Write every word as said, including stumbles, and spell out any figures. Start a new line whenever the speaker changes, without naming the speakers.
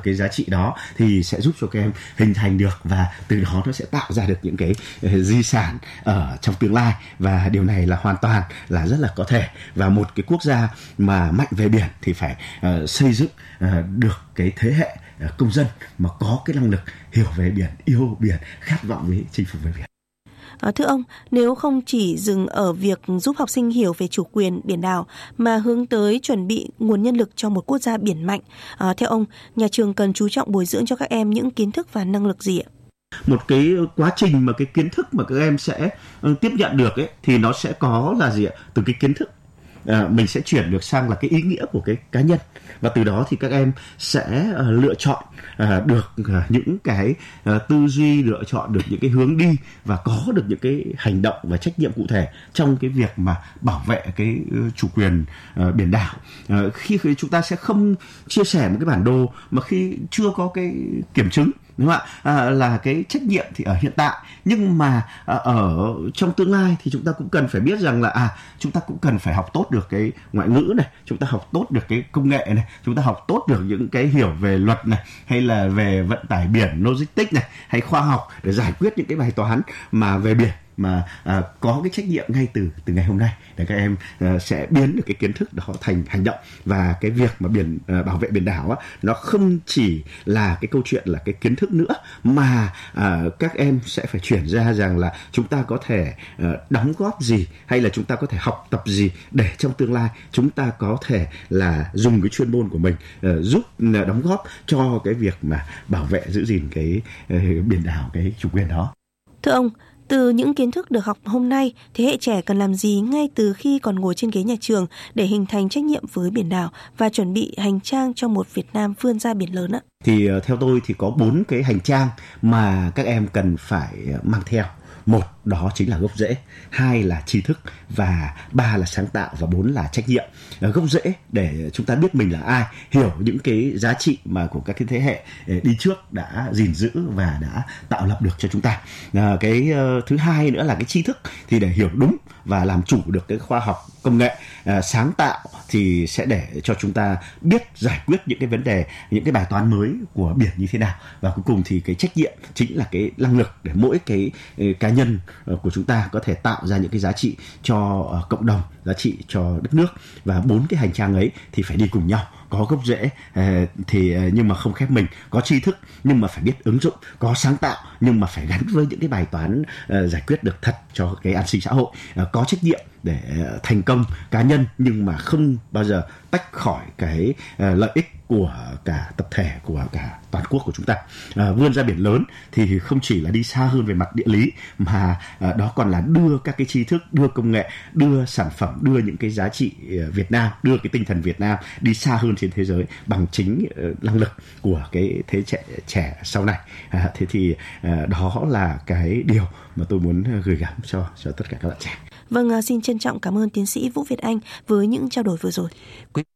cái giá trị đó thì sẽ giúp cho các em hình thành được, và từ đó nó sẽ tạo ra được những cái uh, di sản ở trong tương lai. Và điều này là hoàn toàn là rất là có thể. Và một cái quốc gia mà mạnh về biển thì phải uh, xây dựng uh, được cái thế hệ uh, công dân mà có cái năng lực hiểu về biển, yêu biển, khát vọng với chinh phục về biển.
À, thưa ông, nếu không chỉ dừng ở việc giúp học sinh hiểu về chủ quyền biển đảo mà hướng tới chuẩn bị nguồn nhân lực cho một quốc gia biển mạnh, à, theo ông, nhà trường cần chú trọng bồi dưỡng cho các em những kiến thức và năng lực gì ạ?
Một cái quá trình mà cái kiến thức mà các em sẽ uh, tiếp nhận được ấy, thì nó sẽ có là gì ạ? Từ cái kiến thức uh, mình sẽ chuyển được sang là cái ý nghĩa của cái cá nhân, và từ đó thì các em sẽ uh, lựa chọn uh, được uh, những cái uh, tư duy, lựa chọn được những cái hướng đi và có được những cái hành động và trách nhiệm cụ thể trong cái việc mà bảo vệ cái uh, chủ quyền uh, biển đảo. Uh, khi, khi chúng ta sẽ không chia sẻ một cái bản đồ mà khi chưa có cái kiểm chứng, đúng không ạ? À, là cái trách nhiệm thì ở hiện tại, nhưng mà à, ở trong tương lai thì chúng ta cũng cần phải biết rằng là à chúng ta cũng cần phải học tốt được cái ngoại ngữ này, chúng ta học tốt được cái công nghệ này, chúng ta học tốt được những cái hiểu về luật này, hay là về vận tải biển, logistics này, hay khoa học để giải quyết những cái bài toán mà về biển mà à, có cái trách nhiệm ngay từ từ ngày hôm nay, để các em à, sẽ biến được cái kiến thức đó thành hành động. Và cái việc mà biển à, bảo vệ biển đảo á, nó không chỉ là cái câu chuyện là cái kiến thức nữa, mà à, các em sẽ phải chuyển ra rằng là chúng ta có thể à, đóng góp gì, hay là chúng ta có thể học tập gì để trong tương lai chúng ta có thể là dùng cái chuyên môn của mình à, giúp à, đóng góp cho cái việc mà bảo vệ giữ gìn cái à, biển đảo, cái chủ quyền đó.
Thưa ông, từ những kiến thức được học hôm nay, thế hệ trẻ cần làm gì ngay từ khi còn ngồi trên ghế nhà trường để hình thành trách nhiệm với biển đảo và chuẩn bị hành trang cho một Việt Nam vươn ra biển lớn ạ?
Thì theo tôi thì có bốn cái hành trang mà các em cần phải mang theo. Một, đó chính là gốc rễ. Hai là tri thức. Và ba là sáng tạo. Và bốn là trách nhiệm. Gốc rễ để chúng ta biết mình là ai, hiểu những cái giá trị mà của các cái thế hệ đi trước đã gìn giữ và đã tạo lập được cho chúng ta. À, cái uh, thứ hai nữa là cái tri thức, thì để hiểu đúng và làm chủ được cái khoa học công nghệ. À, sáng tạo thì sẽ để cho chúng ta biết giải quyết những cái vấn đề, những cái bài toán mới của biển như thế nào. Và cuối cùng thì cái trách nhiệm chính là cái năng lực để mỗi cái cá nhân của chúng ta có thể tạo ra những cái giá trị cho cộng đồng, giá trị cho đất nước. Và bốn cái hành trang ấy thì phải đi cùng nhau. Có gốc rễ thì nhưng mà không khép mình, có tri thức nhưng mà phải biết ứng dụng, có sáng tạo nhưng mà phải gắn với những cái bài toán giải quyết được thật cho cái an sinh xã hội, có trách nhiệm để thành công cá nhân nhưng mà không bao giờ tách khỏi cái lợi ích của cả tập thể, của cả toàn quốc của chúng ta. À, vươn ra biển lớn thì không chỉ là đi xa hơn về mặt địa lý, mà à, đó còn là đưa các cái tri thức, đưa công nghệ, đưa sản phẩm, đưa những cái giá trị Việt Nam, đưa cái tinh thần Việt Nam đi xa hơn trên thế giới bằng chính uh, năng lực của cái thế trẻ, trẻ sau này. À, thế thì uh, đó là cái điều mà tôi muốn gửi gắm cho cho tất cả các bạn trẻ.
Vâng, xin trân trọng cảm ơn tiến sĩ Vũ Việt Anh với những trao đổi vừa rồi.